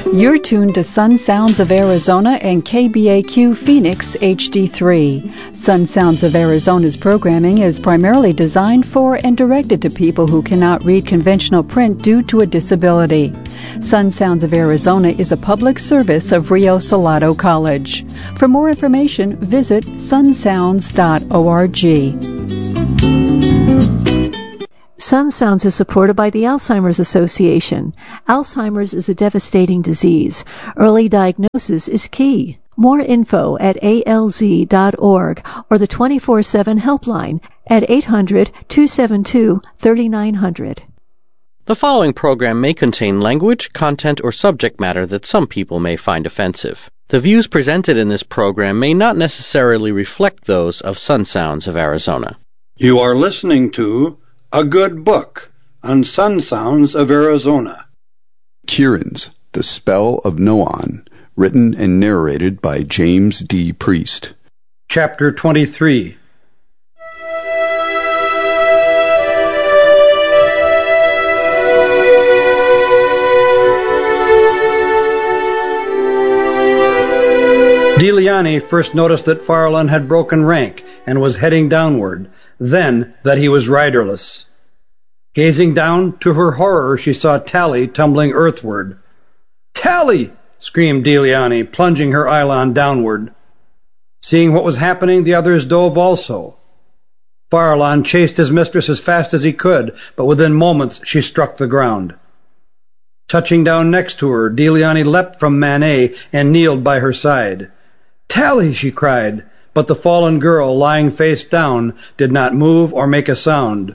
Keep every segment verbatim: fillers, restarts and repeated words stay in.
You're tuned to Sun Sounds of Arizona and K B A Q Phoenix H D three. Sun Sounds of Arizona's programming is primarily designed for and directed to people who cannot read conventional print due to a disability. Sun Sounds of Arizona is a public service of Rio Salado College. For more information, visit sun sounds dot org. Sun Sounds is supported by the Alzheimer's Association. Alzheimer's is a devastating disease. Early diagnosis is key. More info at A L Z dot org or the twenty-four seven helpline at eight hundred, two seven two, three nine zero zero. The following program may contain language, content, or subject matter that some people may find offensive. The views presented in this program may not necessarily reflect those of Sun Sounds of Arizona. You are listening to A Good Book on Sun Sounds of Arizona. Kieran's The Spell of Noan, written and narrated by James D. Priest. Chapter twenty-three. Diliani first noticed that Farlan had broken rank and was heading downward, then that he was riderless. Gazing down, to her horror, she saw Tally tumbling earthward. "Tally!" screamed Diliani, plunging her Eilon downward. Seeing what was happening, the others dove also. Farlan chased his mistress as fast as he could, but within moments she struck the ground. Touching down next to her, Diliani leapt from Manet and kneeled by her side. "Tally!" she cried, but the fallen girl, lying face down, did not move or make a sound.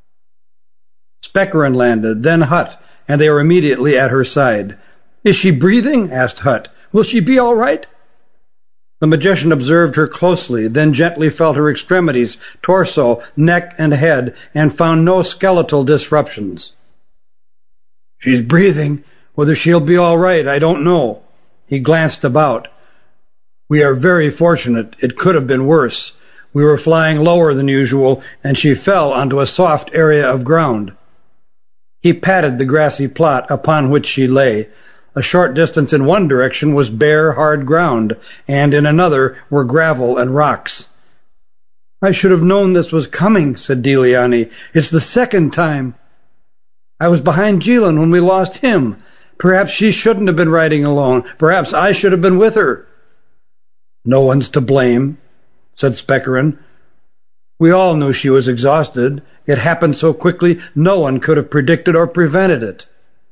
Speckerin landed, then Hut, and they were immediately at her side. "Is she breathing?" asked Hut. "Will she be all right?" The magician observed her closely, then gently felt her extremities, torso, neck, and head, and found no skeletal disruptions. "She's breathing. Whether she'll be all right, I don't know." He glanced about. "We are very fortunate. It could have been worse. We were flying lower than usual, and she fell onto a soft area of ground." He patted the grassy plot upon which she lay. A short distance in one direction was bare, hard ground, and in another were gravel and rocks. "I should have known this was coming," said Diliani. "It's the second time. I was behind Gillen when we lost him. Perhaps she shouldn't have been riding alone. Perhaps I should have been with her." "No one's to blame," said Speckerin. "We all knew she was exhausted. It happened so quickly no one could have predicted or prevented it."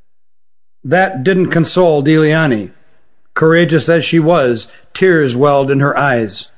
That didn't console Diliani. Courageous as she was, tears welled in her eyes.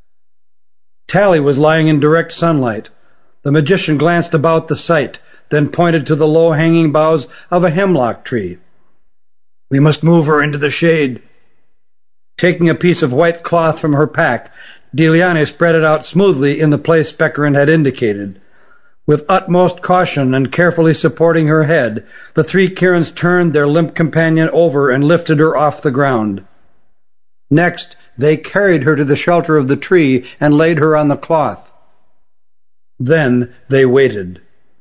Tally was lying in direct sunlight. The magician glanced about the sight, then pointed to the low-hanging boughs of a hemlock tree. "We must move her into the shade." Taking a piece of white cloth from her pack, Diliani spread it out smoothly in the place Speckerin had indicated. With utmost caution and carefully supporting her head, the three Kirins turned their limp companion over and lifted her off the ground. Next, they carried her to the shelter of the tree and laid her on the cloth. Then they waited.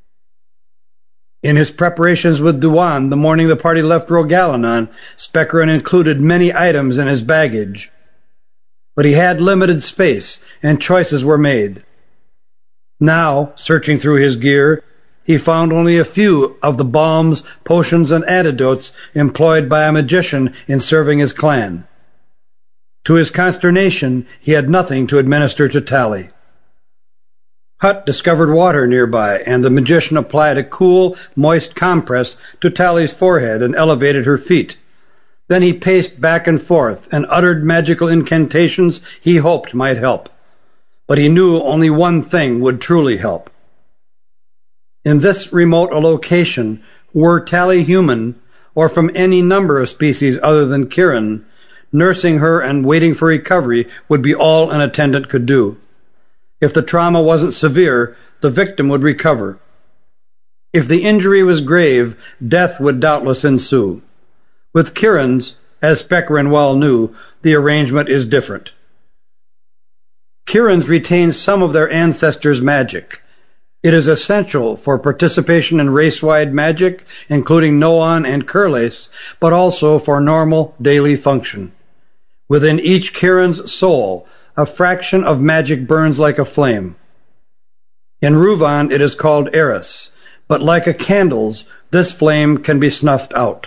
In his preparations with Duan the morning the party left Rogalanon, Speckerin included many items in his baggage. But he had limited space, and choices were made. Now, searching through his gear, he found only a few of the balms, potions, and antidotes employed by a magician in serving his clan. To his consternation, he had nothing to administer to Tally. Hut discovered water nearby, and the magician applied a cool, moist compress to Tally's forehead and elevated her feet. Then he paced back and forth and uttered magical incantations he hoped might help. But he knew only one thing would truly help. In this remote a location, were Tally human, or from any number of species other than Kirin, nursing her and waiting for recovery would be all an attendant could do. If the trauma wasn't severe, the victim would recover. If the injury was grave, death would doubtless ensue. With Kirins, as Speckerin well knew, the arrangement is different. Kirins retain some of their ancestors' magic. It is essential for participation in race-wide magic, including Noan and Curlace, but also for normal daily function. Within each Kirin's soul, a fraction of magic burns like a flame. In Ruvan it is called Eris, but like a candle's, this flame can be snuffed out.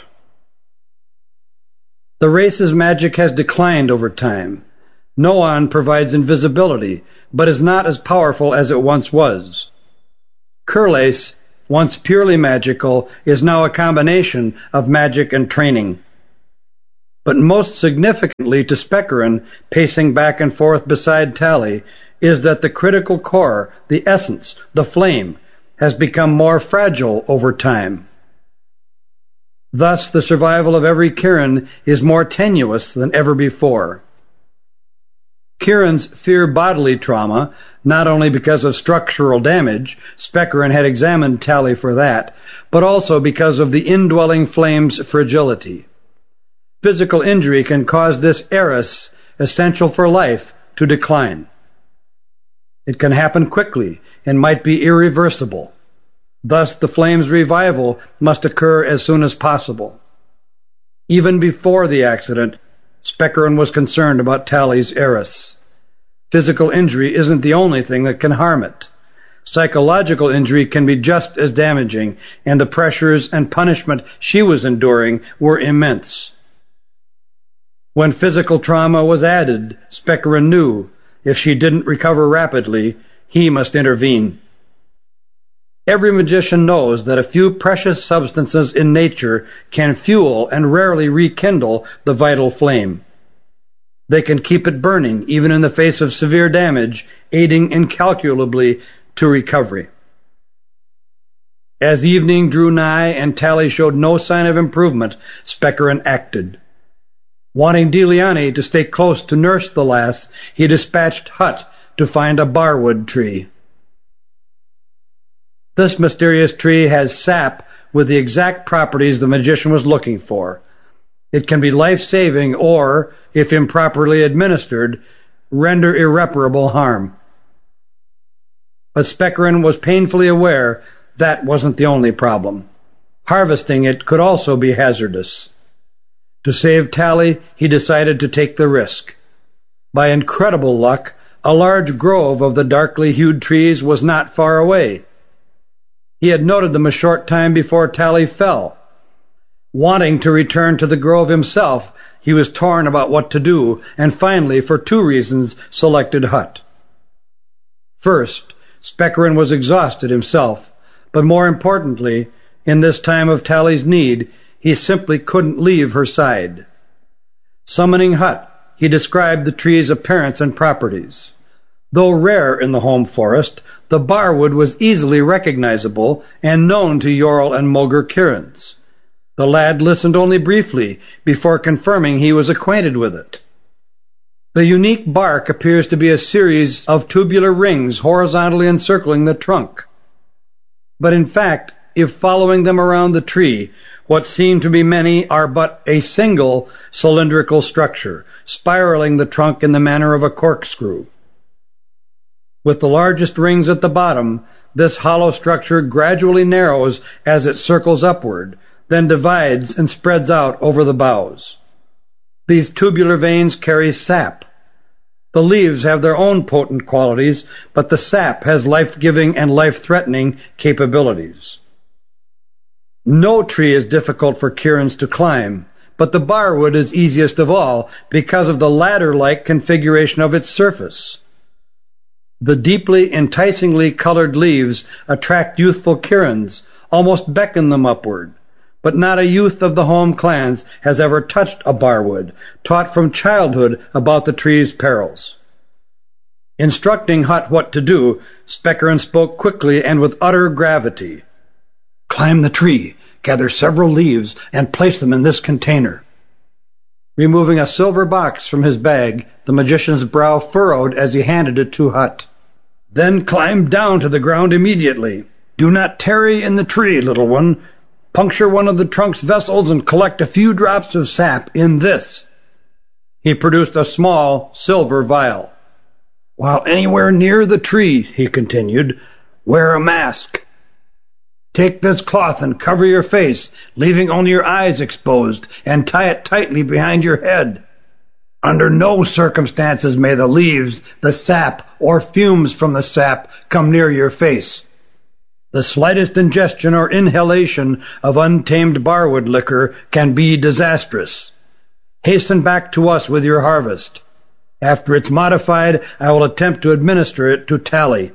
The race's magic has declined over time. Noan provides invisibility, but is not as powerful as it once was. Curlace, once purely magical, is now a combination of magic and training. But most significantly to Spekerin, pacing back and forth beside Tally, is that the critical core, the essence, the flame, has become more fragile over time. Thus, the survival of every Kirin is more tenuous than ever before. Kirins fear bodily trauma, not only because of structural damage, Spekerin had examined Tally for that, but also because of the indwelling flame's fragility. Physical injury can cause this Eris, essential for life, to decline. It can happen quickly and might be irreversible. Thus, the flame's revival must occur as soon as possible. Even before the accident, Spekerin was concerned about Tally's Eris. Physical injury isn't the only thing that can harm it. Psychological injury can be just as damaging, and the pressures and punishment she was enduring were immense. When physical trauma was added, Spekerin knew if she didn't recover rapidly, he must intervene. Every magician knows that a few precious substances in nature can fuel and rarely rekindle the vital flame. They can keep it burning even in the face of severe damage, aiding incalculably to recovery. As evening drew nigh and Tally showed no sign of improvement, Spekerin acted. Wanting Deliani to stay close to nurse the lass, he dispatched Hut to find a barwood tree. This mysterious tree has sap with the exact properties the magician was looking for. It can be life-saving or, if improperly administered, render irreparable harm. But Spekerin was painfully aware that wasn't the only problem. Harvesting it could also be hazardous. To save Tally, he decided to take the risk. By incredible luck, a large grove of the darkly hued trees was not far away. He had noted them a short time before Tally fell. Wanting to return to the grove himself, he was torn about what to do, and finally, for two reasons, selected Hut. First, Spekerin was exhausted himself, but more importantly, in this time of Tally's need, he simply couldn't leave her side. Summoning Hut, he described the tree's appearance and properties. Though rare in the home forest, the barwood was easily recognizable and known to Yorl and Mulgar Kirins. The lad listened only briefly before confirming he was acquainted with it. The unique bark appears to be a series of tubular rings horizontally encircling the trunk. But in fact, if following them around the tree, what seem to be many are but a single cylindrical structure, spiraling the trunk in the manner of a corkscrew. With the largest rings at the bottom, this hollow structure gradually narrows as it circles upward, then divides and spreads out over the boughs. These tubular veins carry sap. The leaves have their own potent qualities, but the sap has life-giving and life-threatening capabilities. No tree is difficult for Kirins to climb, but the barwood is easiest of all because of the ladder-like configuration of its surface. The deeply, enticingly colored leaves attract youthful Kirins, almost beckon them upward. But not a youth of the home clans has ever touched a barwood, taught from childhood about the tree's perils. Instructing Hut what to do, Spekerin spoke quickly and with utter gravity. "Climb the tree, gather several leaves, and place them in this container." Removing a silver box from his bag, the magician's brow furrowed as he handed it to Hut. "Then climb down to the ground immediately. Do not tarry in the tree, little one. Puncture one of the trunk's vessels and collect a few drops of sap in this." He produced a small silver vial. "While anywhere near the tree," he continued, Wear a mask. Take this cloth and cover your face, leaving only your eyes exposed, and tie it tightly behind your head. Under no circumstances may the leaves, the sap, or fumes from the sap come near your face. The slightest ingestion or inhalation of untamed barwood liquor can be disastrous. Hasten back to us with your harvest. After it's modified, I will attempt to administer it to Tally.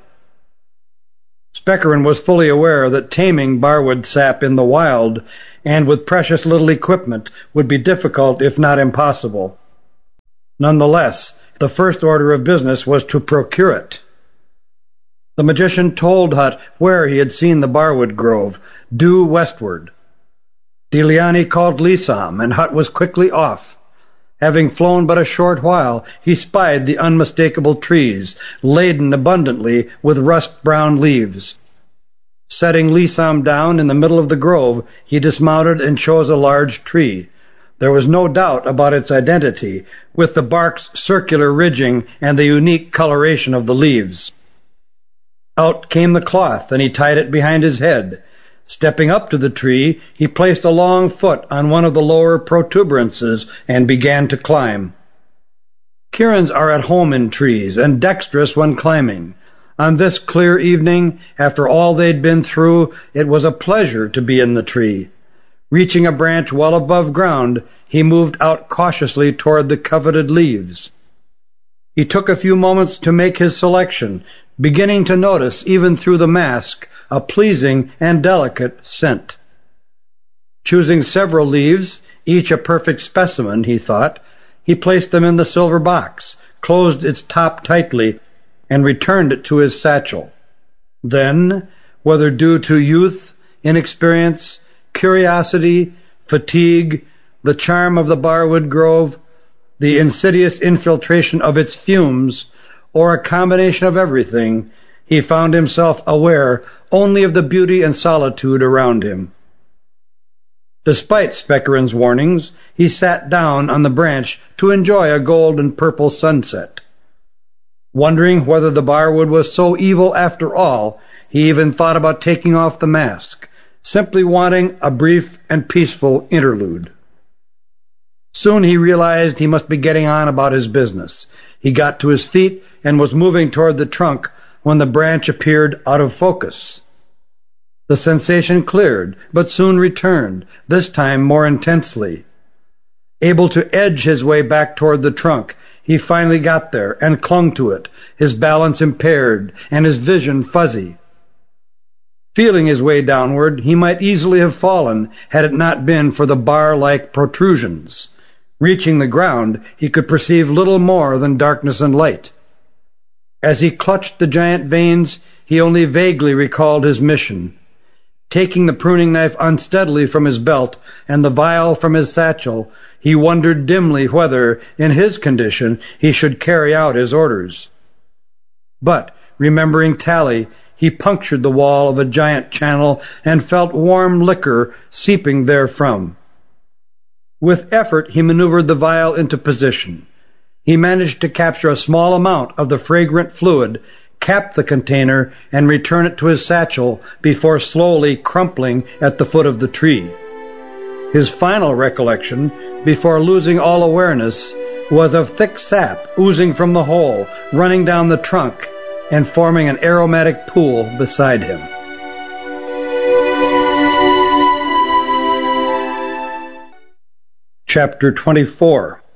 Speckeren was fully aware that taming barwood sap in the wild, and with precious little equipment, would be difficult if not impossible. Nonetheless, the first order of business was to procure it. The magician told Hutt where he had seen the barwood grove, due westward. Deliani called Lisam, and Hutt was quickly off. Having flown but a short while, he spied the unmistakable trees, laden abundantly with rust-brown leaves. Setting Lisam down in the middle of the grove, he dismounted and chose a large tree. There was no doubt about its identity, with the bark's circular ridging and the unique coloration of the leaves. Out came the cloth, and he tied it behind his head. Stepping up to the tree, he placed a long foot on one of the lower protuberances and began to climb. Kirins are at home in trees and dexterous when climbing. On this clear evening, after all they'd been through, it was a pleasure to be in the tree. Reaching a branch well above ground, he moved out cautiously toward the coveted leaves. He took a few moments to make his selection, beginning to notice, even through the mask, a pleasing and delicate scent. Choosing several leaves, each a perfect specimen, he thought, he placed them in the silver box, closed its top tightly, and returned it to his satchel. Then, whether due to youth, inexperience, curiosity, fatigue, the charm of the barwood grove, the insidious infiltration of its fumes, or a combination of everything, he found himself aware only of the beauty and solitude around him. Despite Speckeren's warnings, he sat down on the branch to enjoy a gold and purple sunset. Wondering whether the barwood was so evil after all, he even thought about taking off the mask, simply wanting a brief and peaceful interlude. Soon he realized he must be getting on about his business. He got to his feet and was moving toward the trunk when the branch appeared out of focus. The sensation cleared, but soon returned, this time more intensely. Able to edge his way back toward the trunk, he finally got there and clung to it, his balance impaired and his vision fuzzy. Feeling his way downward, he might easily have fallen had it not been for the bar-like protrusions. Reaching the ground, he could perceive little more than darkness and light. As he clutched the giant veins, he only vaguely recalled his mission. Taking the pruning knife unsteadily from his belt and the vial from his satchel, he wondered dimly whether, in his condition, he should carry out his orders. But, remembering Tally, he punctured the wall of a giant channel and felt warm liquor seeping therefrom. With effort, he maneuvered the vial into position. He managed to capture a small amount of the fragrant fluid, cap the container, and return it to his satchel before slowly crumpling at the foot of the tree. His final recollection, before losing all awareness, was of thick sap oozing from the hole, running down the trunk, and forming an aromatic pool beside him. Chapter twenty-four.